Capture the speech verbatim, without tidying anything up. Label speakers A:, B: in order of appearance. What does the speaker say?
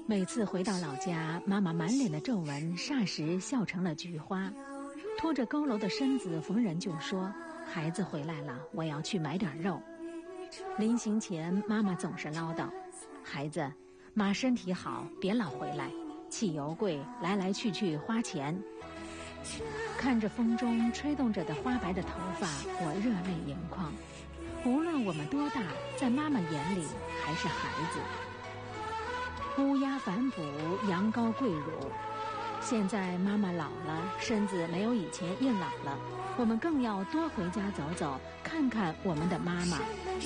A: 每次回到老家，妈妈满脸的皱纹霎时笑成了菊花，拖着佝偻的身子逢人就说：孩子回来了，我要去买点肉。临行前，妈妈总是唠叨：孩子，妈身体好，别老回来，汽油贵，来来去去花钱。看着风中吹动着的花白的头发，我热泪盈眶。无论我们多大，在妈妈眼里还是孩子。乌鸦反哺，羊羔跪乳。现在妈妈老了，身子没有以前硬朗了，我们更要多回家走走，看看我们的妈妈。